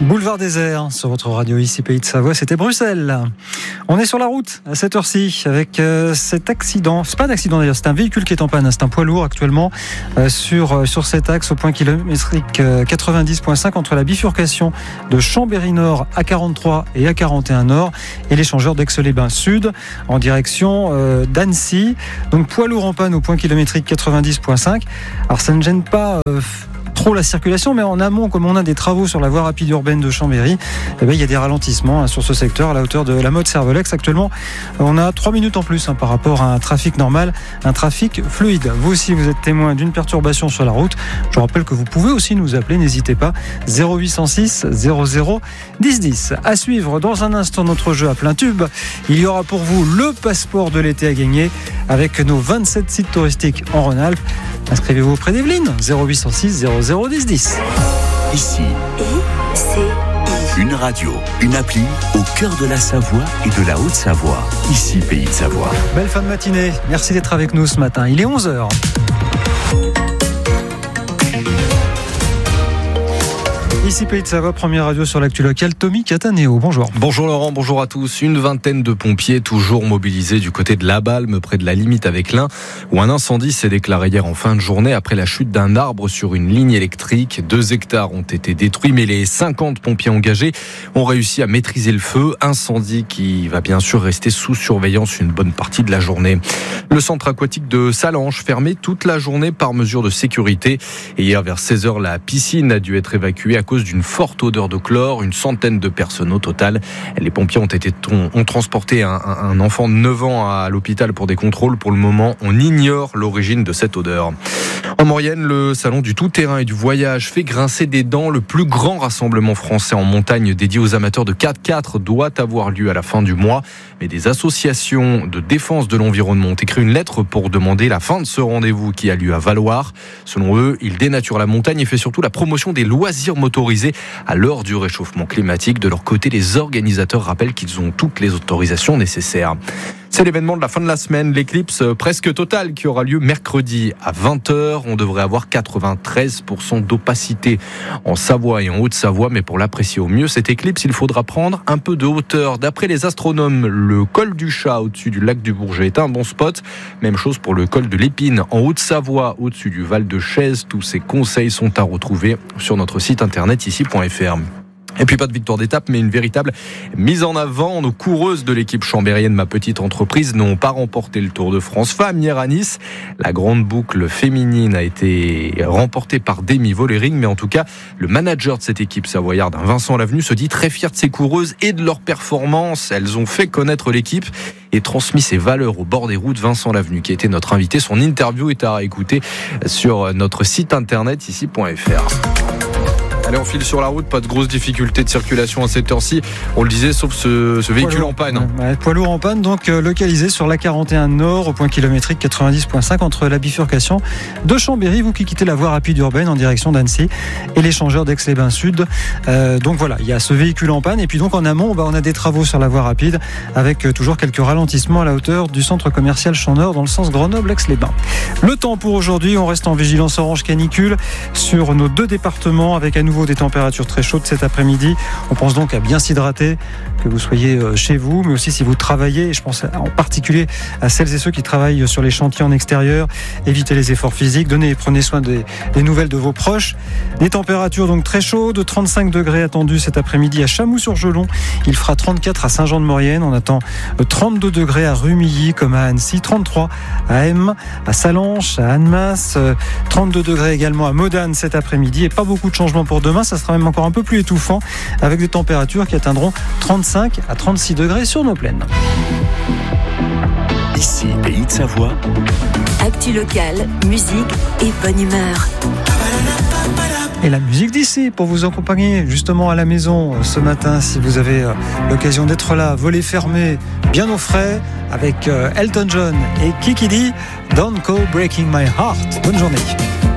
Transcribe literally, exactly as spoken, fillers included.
Boulevard désert sur votre radio ici Pays de Savoie, c'était Bruxelles. On est sur la route à cette heure-ci avec euh, cet accident. C'est pas un accident d'ailleurs, c'est un véhicule qui est en panne. C'est un poids lourd actuellement euh, sur, euh, sur cet axe au point kilométrique euh, quatre-vingt-dix virgule cinq entre la bifurcation de Chambéry Nord A quarante-trois et A quarante et un Nord et l'échangeur d'Aix-les-Bains Sud en direction euh, d'Annecy. Donc poids lourd en panne au point kilométrique quatre-vingt-dix virgule cinq. Alors ça ne gêne pas euh, trop la circulation, mais en amont, comme on a des travaux sur la voie rapide urbaine de Chambéry, eh bien, il y a des ralentissements hein, sur ce secteur à la hauteur de la Motte Cervelex. Actuellement, on a trois minutes en plus hein, par rapport à un trafic normal, un trafic fluide. Vous aussi, vous êtes témoin d'une perturbation sur la route. Je rappelle que vous pouvez aussi nous appeler, n'hésitez pas, zéro huit cent six zéro zéro dix dix. À suivre dans un instant notre jeu à plein tube. Il y aura pour vous le passeport de l'été à gagner avec nos vingt-sept sites touristiques en Rhône-Alpes. Inscrivez-vous auprès d'Evelyne, zéro huit cent six zéro zéro dix dix. Ici, une radio, une appli au cœur de la Savoie et de la Haute-Savoie. Ici, Pays de Savoie. Belle fin de matinée. Merci d'être avec nous ce matin. Il est onze heures. Ici Pays de Savoie, première radio sur l'actu locale, Tommy Catanéo, bonjour. Bonjour Laurent, bonjour à tous. Une vingtaine de pompiers toujours mobilisés du côté de La Balme, près de la limite avec l'Ain, où un incendie s'est déclaré hier en fin de journée après la chute d'un arbre sur une ligne électrique. Deux hectares ont été détruits, mais les cinquante pompiers engagés ont réussi à maîtriser le feu. Incendie qui va bien sûr rester sous surveillance une bonne partie de la journée. Le centre aquatique de Salanches fermé toute la journée par mesure de sécurité. Et hier vers seize heures, la piscine a dû être évacuée à cause d'une forte odeur de chlore, une centaine de personnes au total. Les pompiers ont été ont transporté un, un enfant de neuf ans à l'hôpital pour des contrôles. Pour le moment, on ignore l'origine de cette odeur. En Maurienne, le salon du tout-terrain et du voyage fait grincer des dents. Le plus grand rassemblement français en montagne dédié aux amateurs de quatre-quatre doit avoir lieu à la fin du mois. Mais des associations de défense de l'environnement ont écrit une lettre pour demander la fin de ce rendez-vous qui a lieu à Valloire. Selon eux, il dénature la montagne et fait surtout la promotion des loisirs motorisés à l'heure du réchauffement climatique. De leur côté, les organisateurs rappellent qu'ils ont toutes les autorisations nécessaires. C'est l'événement de la fin de la semaine, l'éclipse presque totale qui aura lieu mercredi à vingt heures. On devrait avoir quatre-vingt-treize pour cent d'opacité en Savoie et en Haute-Savoie, mais pour l'apprécier au mieux, cette éclipse, il faudra prendre un peu de hauteur. D'après les astronomes, le col du Chat au-dessus du lac du Bourget est un bon spot. Même chose pour le col de l'Épine en Haute-Savoie, au-dessus du Val de Chaise. Tous ces conseils sont à retrouver sur notre site internet ici point f r. Et puis pas de victoire d'étape, mais une véritable mise en avant. Nos coureuses de l'équipe chambérienne Ma Petite Entreprise n'ont pas remporté le Tour de France Femmes hier à Nice. La grande boucle féminine a été remportée par Demi Vollering, mais en tout cas, le manager de cette équipe savoyarde, Vincent Lavenu, se dit très fier de ses coureuses et de leur performance. Elles ont fait connaître l'équipe et transmis ses valeurs au bord des routes. Vincent Lavenu, qui était notre invité, son interview est à écouter sur notre site internet ici point f r. Allez, on file sur la route, pas de grosses difficultés de circulation à cette heure-ci. On le disait, sauf ce, ce véhicule en panne. Ouais, poids lourd en panne, donc euh, localisé sur l'A quarante et un Nord, au point kilométrique quatre-vingt-dix virgule cinq entre la bifurcation de Chambéry, vous qui quittez la voie rapide urbaine en direction d'Annecy, et l'échangeur d'Aix-les-Bains Sud. Euh, donc voilà, il y a ce véhicule en panne, et puis donc en amont, bah, on a des travaux sur la voie rapide, avec euh, toujours quelques ralentissements à la hauteur du centre commercial Champ Nord, dans le sens Grenoble-Aix-les-Bains. Le temps pour aujourd'hui, on reste en vigilance orange canicule sur nos deux départements, avec à nouveau des températures très chaudes cet après-midi. On pense donc à bien s'hydrater, que vous soyez chez vous, mais aussi si vous travaillez. Je pense en particulier à celles et ceux qui travaillent sur les chantiers en extérieur. Évitez les efforts physiques, donnez et prenez soin des, des nouvelles de vos proches. Des températures donc très chaudes, trente-cinq degrés attendus cet après-midi à Chamoux-sur-Gelon. Il fera trente-quatre à Saint-Jean-de-Maurienne. On attend trente-deux degrés à Rumilly comme à Annecy, trente-trois à M, à Salanches, à Annemasse, trente-deux degrés également à Modane cet après-midi. Et pas beaucoup de changements pour demain. Ça sera même encore un peu plus étouffant avec des températures qui atteindront trente-cinq à trente-six degrés sur nos plaines. Ici, Pays de Savoie. Actu locale, musique et bonne humeur. Et la musique d'ici pour vous accompagner justement à la maison ce matin, si vous avez l'occasion d'être là, volets fermés, bien au frais, avec Elton John et Kiki Dee, Don't Go Breaking My Heart. Bonne journée.